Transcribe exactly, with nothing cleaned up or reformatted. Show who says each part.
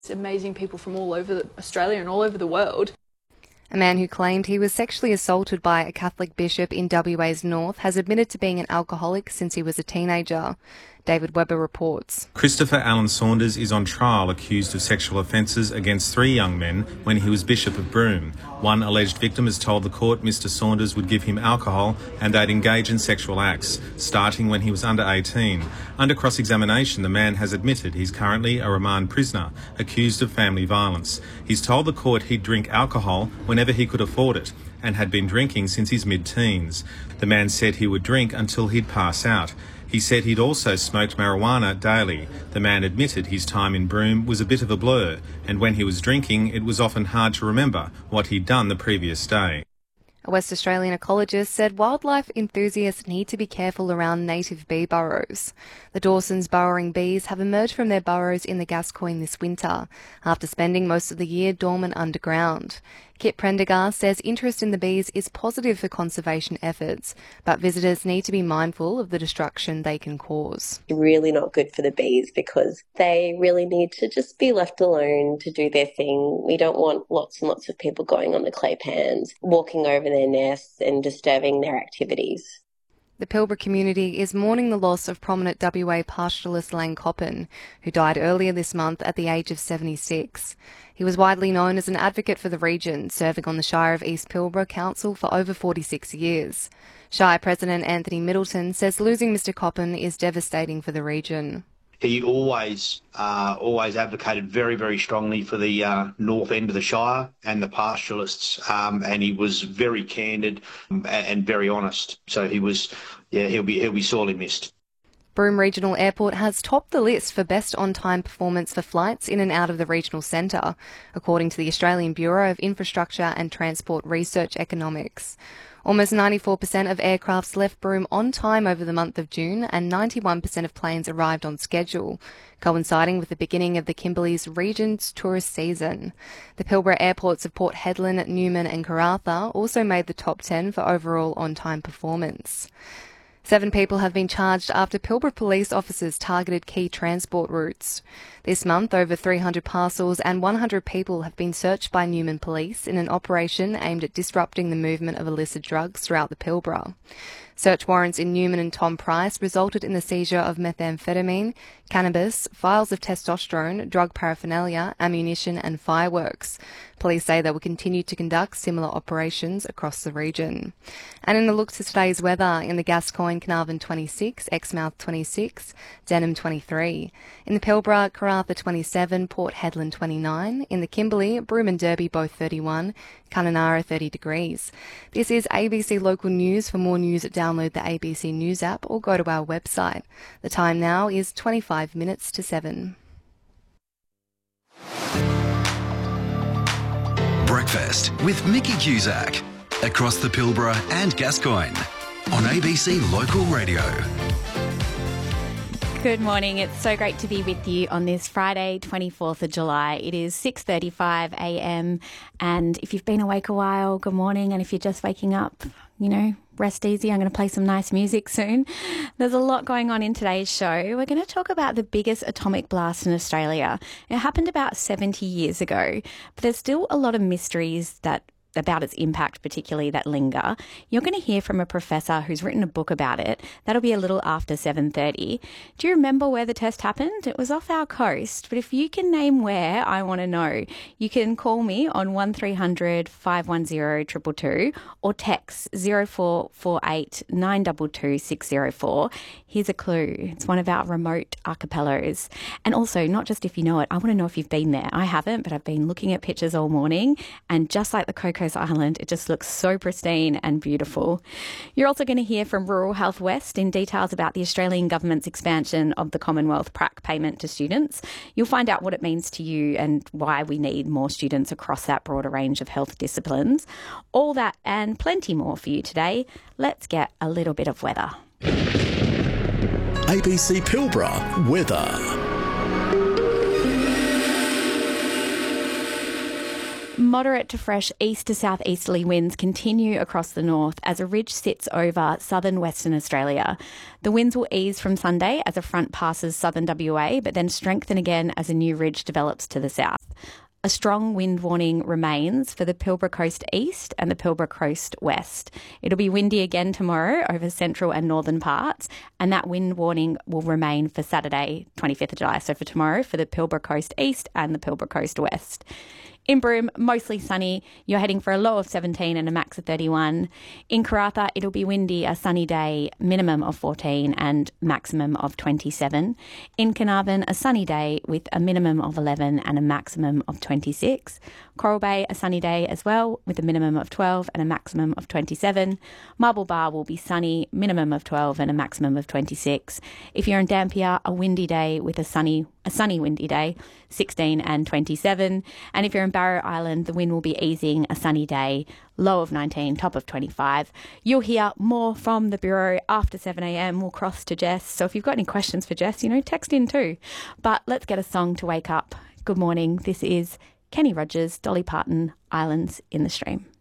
Speaker 1: It's amazing people from all over Australia and all over the world.
Speaker 2: A man who claimed he was sexually assaulted by a Catholic bishop in W A's north has admitted to being an alcoholic since he was a teenager. David Webber reports.
Speaker 3: Christopher Allen Saunders is on trial accused of sexual offences against three young men when he was Bishop of Broome. One alleged victim has told the court Mister Saunders would give him alcohol and they'd engage in sexual acts, starting when he was under eighteen. Under cross-examination, the man has admitted he's currently a remand prisoner, accused of family violence. He's told the court he'd drink alcohol whenever he could afford it, and had been drinking since his mid-teens. The man said he would drink until he'd pass out. He said he'd also smoked marijuana daily. The man admitted his time in Broome was a bit of a blur, and when he was drinking, it was often hard to remember what he'd done the previous day.
Speaker 2: A West Australian ecologist said wildlife enthusiasts need to be careful around native bee burrows. The Dawson's burrowing bees have emerged from their burrows in the Gascoyne this winter, after spending most of the year dormant underground. Kit Prendergast says interest in the bees is positive for conservation efforts, but visitors need to be mindful of the destruction they can cause.
Speaker 4: Really not good for the bees because they really need to just be left alone to do their thing. We don't want lots and lots of people going on the clay pans, walking over their nests and disturbing their activities.
Speaker 2: The Pilbara community is mourning the loss of prominent W A pastoralist Lane Coppin, who died earlier this month at the age of seventy-six. He was widely known as an advocate for the region, serving on the Shire of East Pilbara Council for over forty-six years. Shire President Anthony Middleton says losing Mister Coppin is devastating for the region.
Speaker 5: He always uh, always advocated very, very strongly for the uh, north end of the Shire and the pastoralists, um, and he was very candid and, and very honest. So he was, yeah, he'll be he'll be sorely missed.
Speaker 2: Broome Regional Airport has topped the list for best on-time performance for flights in and out of the regional centre, according to the Australian Bureau of Infrastructure and Transport Research Economics. Almost ninety-four percent of aircrafts left Broome on time over the month of June, and ninety-one percent of planes arrived on schedule, coinciding with the beginning of the Kimberley's region's tourist season. The Pilbara airports of Port Hedland, Newman and Karratha also made the top ten for overall on-time performance. Seven people have been charged after Pilbara police officers targeted key transport routes. This month, over three hundred parcels and one hundred people have been searched by Newman Police in an operation aimed at disrupting the movement of illicit drugs throughout the Pilbara. Search warrants in Newman and Tom Price resulted in the seizure of methamphetamine, cannabis, vials of testosterone, drug paraphernalia, ammunition and fireworks. Police say they will continue to conduct similar operations across the region. And in a look to today's weather, in the Gascoyne, Carnarvon twenty-six, Exmouth twenty-six, Denham twenty-three. In the Pilbara, Karratha twenty-seven, Port Hedland twenty-nine. In the Kimberley, Broome and Derby both thirty-one, Kununurra thirty degrees. This is A B C Local News. For more news, download the A B C News app or go to our website. The time now is twenty-five minutes to seven.
Speaker 6: Breakfast with Mickey Cusack across the Pilbara and Gascoyne on A B C Local Radio.
Speaker 7: Good morning. It's so great to be with you on this Friday, twenty-fourth of July. It is six thirty-five a m and if you've been awake a while, good morning. And if you're just waking up, you know, rest easy. I'm going to play some nice music soon. There's a lot going on in today's show. We're going to talk about the biggest atomic blast in Australia. It happened about seventy years ago, but there's still a lot of mysteries that about its impact, particularly that linger. You're going to hear from a professor who's written a book about it. That'll be a little after seven thirty. Do you remember where the test happened? It was off our coast, but if you can name where, I want to know. You can call me on one three hundred, five one zero, two two two or text zero four four eight, nine two two, six zero four. Here's a clue. It's one of our remote archipelagos. And also, not just if you know it, I want to know if you've been there. I haven't, but I've been looking at pictures all morning, and just like the Coco Island, it just looks so pristine and beautiful. You're also going to hear from Rural Health West in details about the Australian government's expansion of the Commonwealth P R A C payment to students. You'll find out what it means to you and why we need more students across that broader range of health disciplines. All that and plenty more for you today. Let's get a little bit of weather.
Speaker 6: A B C Pilbara weather.
Speaker 7: Moderate to fresh east to southeasterly winds continue across the north as a ridge sits over southern Western Australia. The winds will ease from Sunday as a front passes southern W A, but then strengthen again as a new ridge develops to the south. A strong wind warning remains for the Pilbara coast east and the Pilbara coast west. It'll be windy again tomorrow over central and northern parts, and that wind warning will remain for Saturday, twenty-fifth of July. So for tomorrow for the Pilbara coast east and the Pilbara coast west. In Broome, mostly sunny. You're heading for a low of seventeen and a max of thirty-one. In Karratha, it'll be windy, a sunny day, minimum of fourteen and maximum of twenty-seven. In Carnarvon, a sunny day with a minimum of eleven and a maximum of twenty-six. Coral Bay, a sunny day as well with a minimum of twelve and a maximum of twenty-seven. Marble Bar will be sunny, minimum of twelve and a maximum of twenty-six. If you're in Dampier, a windy day with a sunny a sunny windy day, sixteen and twenty-seven. And if you're in Barrow Island, the wind will be easing, a sunny day, low of nineteen, top of twenty-five. You'll hear more from the Bureau after seven a.m. We'll cross to Jess. So if you've got any questions for Jess, you know, text in too. But let's get a song to wake up. Good morning. This is Kenny Rogers, Dolly Parton, Islands in the Stream.